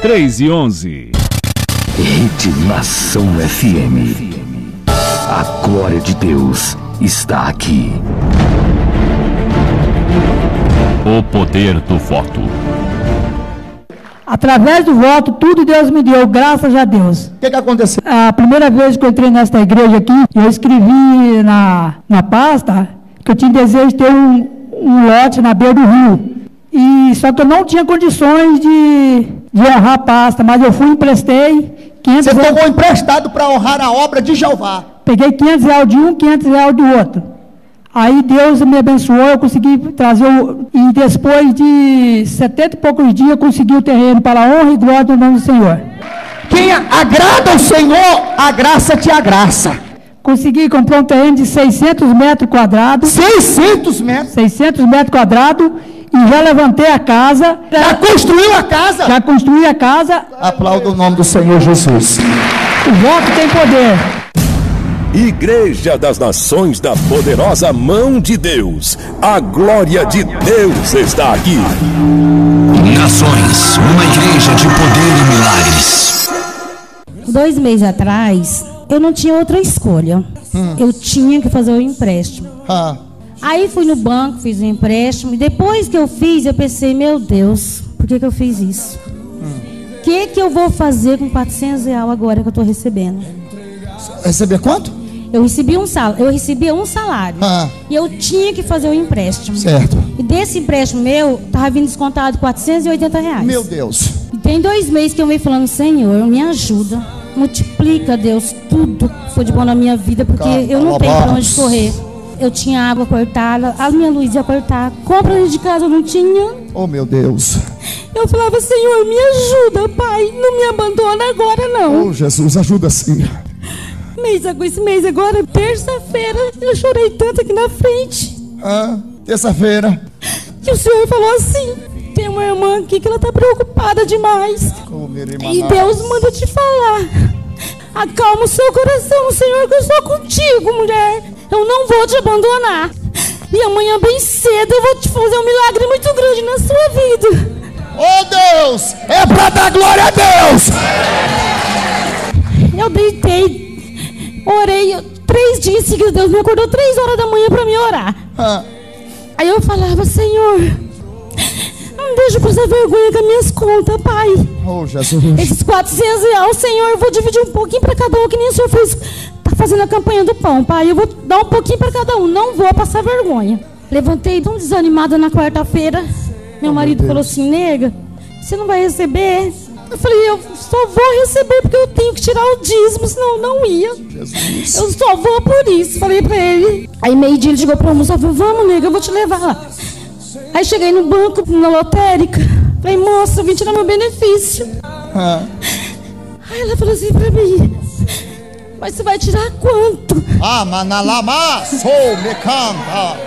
3:11. Rede Nação FM. A glória de Deus está aqui. O poder do voto. Através do voto, tudo Deus me deu, graças a Deus. O que aconteceu? A primeira vez que eu entrei nesta igreja aqui, eu escrevi na pasta que eu tinha desejo de ter um lote na beira do rio. Só que eu não tinha condições de honrar a pasta, mas eu fui e emprestei 500 Você reais. pegou emprestado para honrar a obra de Jeová. Peguei 500 reais de um, 500 reais do outro. Aí Deus me abençoou, eu consegui trazer e depois de 70 e poucos dias, eu consegui o terreno para a honra e glória do nome do Senhor. Quem agrada ao Senhor, a graça te agraça. Consegui comprar um terreno de 600 metros quadrados. 600 metros? 600 metros quadrados e já levantei a casa. Já construiu a casa? Já construí a casa. Aplauda o nome do Senhor Jesus. O voto tem poder. Igreja das Nações da Poderosa Mão de Deus. A glória de Deus está aqui. Nações, uma igreja de poder e milagres. 2 meses atrás, eu não tinha outra escolha. Eu tinha que fazer o empréstimo. Aí fui no banco, fiz o empréstimo. E depois que eu fiz, eu pensei, meu Deus, por que eu fiz isso? O que eu vou fazer com 400 reais agora que eu estou recebendo? Receber quanto? Eu recebia um salário. E eu tinha que fazer o empréstimo. Certo. E desse empréstimo meu, estava vindo descontado 480 reais. Meu Deus. E tem 2 meses que eu venho falando, Senhor, me ajuda. Multiplica, Deus, tudo que foi de bom na minha vida, porque eu não tenho para onde correr. Eu tinha água cortada, a minha luz ia cortar, compra de casa eu não tinha. Oh, meu Deus. Eu falava, Senhor, me ajuda, Pai, não me abandona agora, não. Oh, Jesus, ajuda sim. Esse mês agora, terça-feira, eu chorei tanto aqui na frente. Terça-feira. E o Senhor falou assim, tem uma irmã aqui que ela tá preocupada demais. E Deus manda te falar. Acalma o seu coração, Senhor, que eu sou contigo, mulher. Eu não vou te abandonar. E amanhã bem cedo eu vou te fazer um milagre muito grande na sua vida. Oh, Deus, é pra dar glória a Deus. Eu deitei, orei 3 dias seguidos, Deus me acordou 3 horas da manhã para me orar. Aí eu falava, Senhor, não deixa eu passar vergonha com as minhas contas, Pai. Oh, Jesus. Esses 400 reais, Senhor, eu vou dividir um pouquinho para cada um, que nem o Senhor fez, tá fazendo a campanha do pão, Pai. Eu vou dar um pouquinho para cada um, não vou passar vergonha. Levantei tão desanimada na quarta-feira. Meu marido falou assim, nega, você não vai receber? Eu falei, eu só vou receber porque eu tenho que tirar o dízimo, senão eu não ia. Jesus. Eu só vou por isso, falei pra ele. Aí meio-dia ele chegou pra mim, falou, vamos, nega, eu vou te levar lá. Aí cheguei no banco, na lotérica, falei, moça, eu vim tirar meu benefício. Aí ela falou assim pra mim, mas você vai tirar quanto? Manalama, sou me canta.